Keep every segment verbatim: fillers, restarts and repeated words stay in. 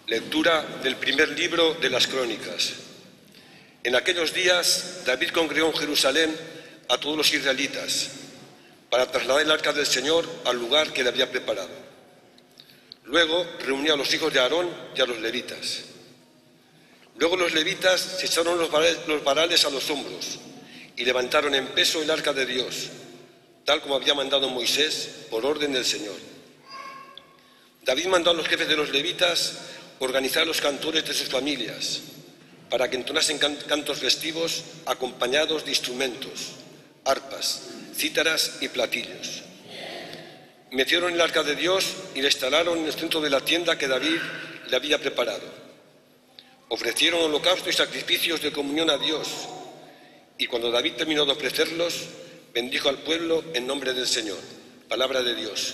Lectura del primer libro de las Crónicas. En aquellos días, David congregó en Jerusalén a todos los israelitas para trasladar el arca del Señor al lugar que le había preparado. Luego reunió a los hijos de Aarón y a los levitas. Luego los levitas se echaron los varales, los varales a los hombros y levantaron en peso el arca de Dios, tal como había mandado Moisés por orden del Señor. David mandó a los jefes de los levitas organizar a los cantores de sus familias para que entonasen can cantos festivos acompañados de instrumentos, arpas, cítaras y platillos. Metieron el arca de Dios y la instalaron en el centro de la tienda que David le había preparado. Ofrecieron holocausto y sacrificios de comunión a Dios, y cuando David terminó de ofrecerlos, bendijo al pueblo en nombre del Señor. Palabra de Dios.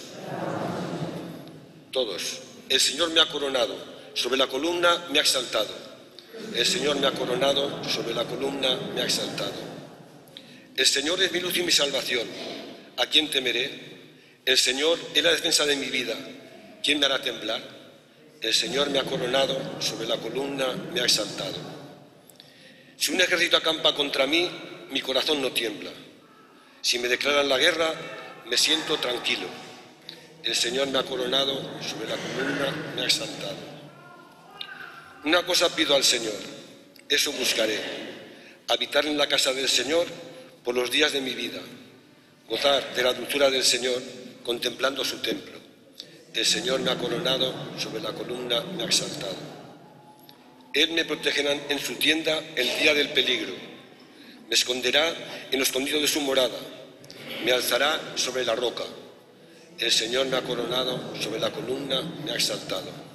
Todos. El Señor me ha coronado, sobre la columna me ha exaltado. El Señor me ha coronado, sobre la columna me ha exaltado. El Señor es mi luz y mi salvación. ¿A quién temeré? El Señor es la defensa de mi vida. ¿Quién me hará temblar? El Señor me ha coronado, sobre la columna me ha exaltado. Si un ejército acampa contra mí, mi corazón no tiembla. Si me declaran la guerra, me siento tranquilo. El Señor me ha coronado, sobre la columna me ha exaltado. Una cosa pido al Señor, eso buscaré: habitar en la casa del Señor por los días de mi vida, gozar de la dulzura del Señor contemplando su templo. El Señor me ha coronado, sobre la columna me ha exaltado. Él me protegerá en su tienda el día del peligro, me esconderá en lo escondido de su morada, me alzará sobre la roca. El Señor me ha coronado, sobre la columna me ha exaltado.